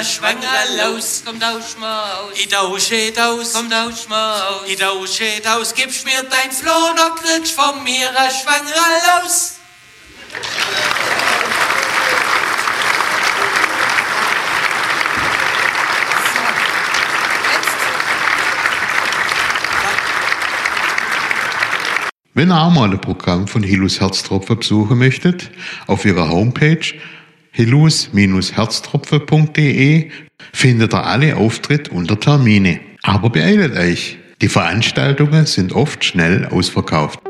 Schwanger los, kommt aus Maus. Idausche aus, Kommt aus Maus. Idausche aus, gibst mir dein Floh, noch kriegst von mir ein Schwanger los. Wenn ihr auch mal ein Programm von Hillus Herztropfen besuchen möchtet, auf ihrer Homepage hillus-herztropfen.de findet ihr alle Auftritte unter Termine. Aber beeilt euch, die Veranstaltungen sind oft schnell ausverkauft.